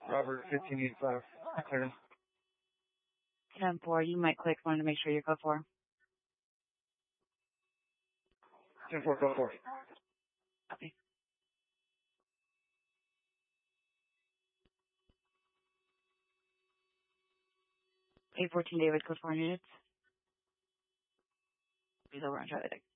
Robert 1585. Clearing. 10-4, you might click. Wanted to make sure you go for. 10-4, go for. Okay. 814 David, code 4 units. Please over on Charlie.